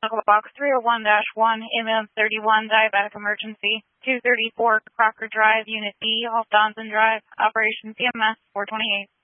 Box 301-1, ambulance 31, diabetic emergency, 234 Crocker Drive, Unit B, off Donson Drive, Operation CMS 428.